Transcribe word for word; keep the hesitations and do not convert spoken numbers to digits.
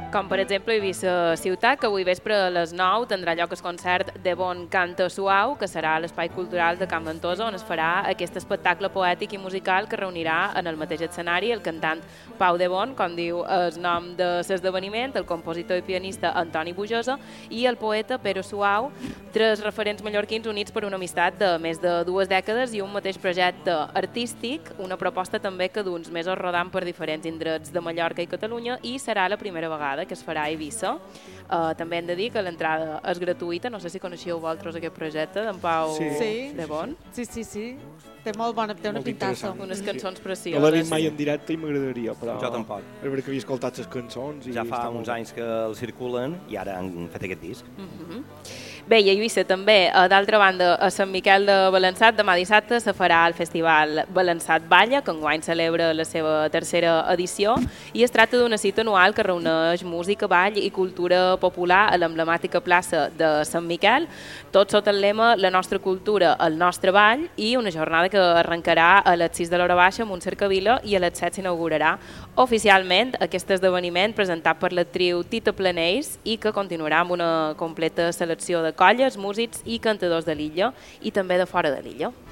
Com per exemple Eivissa Ciutat, que avui vespre a les nou tindrà lloc el concert de Bon Canta Suau, que serà a l'Espai Cultural de Can Ventosa, on es farà aquest espectacle poètic i musical que reunirà en el mateix escenari el cantant Pau de Bon, com diu el nom de l'esdeveniment, el compositor i pianista Antoni Bujosa i el poeta Pero Suau, tres referents mallorquins units per una amistat de més de dues dècades i un mateix projecte artístic, una proposta també que d'uns mesos rodant per diferents indrets de Mallorca i Catalunya, i serà la primera vegada que es farà a Eivissa. Uh, també hem de dir que l'entrada és gratuïta. No sé si coneixeu vosaltres aquest projecte d'en Pau sí. de Bon. Sí, sí, sí. Té molt bona, té una pintassa. Unes cançons precioses. No l'he vist mai en directe i m'agradaria, però... Jo tampoc. És veritat que havia escoltat les cançons i... Ja fa uns anys que el circulen i ara han fet aquest disc. Mm-hmm. Bé, i a Eivissa també, d'altra banda, a Sant Miquel de Balançat, demà dissabte se farà el festival Balançat Balla, que enguany celebra la seva tercera edició, i es tracta d'una cita anual que reuneix música, ball i cultura popular a l'emblemàtica plaça de Sant Miquel, tot sota el lema La nostra cultura, el nostre ball, i una jornada que arrencarà a les sis de l'hora baixa amb un cercavila i a les set s'inaugurarà oficialment aquest esdeveniment presentat per l'actriu Tita Planells i que continuarà amb una completa selecció de colles, músics i cantadors de l'illa i també de fora de l'illa.